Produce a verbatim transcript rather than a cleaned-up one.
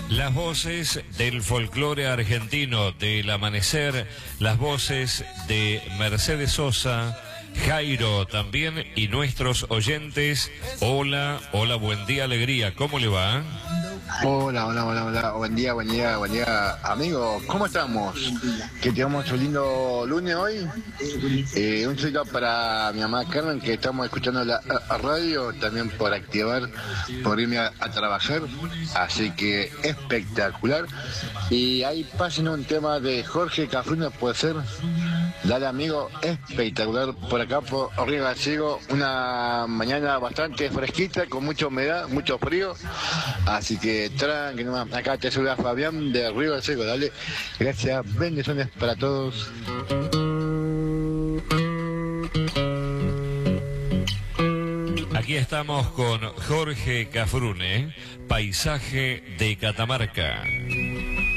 Las voces del folclore argentino, del amanecer, las voces de Mercedes Sosa, Jairo también y nuestros oyentes. Hola, hola, buen día, alegría, ¿cómo le va? Hola, hola, hola, hola, buen día, buen día, buen día, amigos, ¿cómo estamos? Que tenemos un lindo lunes hoy. Eh, un saludo para mi mamá Carmen, que estamos escuchando la a, a radio, también por activar, por irme a, a trabajar, así que espectacular. Y ahí pasen un tema de Jorge Cafrune, puede ser. Dale, amigo, espectacular por acá, por Río Gallego, una mañana bastante fresquita, con mucha humedad, mucho frío, así que tranqui nomás. Acá te saluda Fabián de Río Gallego, dale, gracias, bendiciones para todos. Aquí estamos con Jorge Cafrune, Paisaje de Catamarca.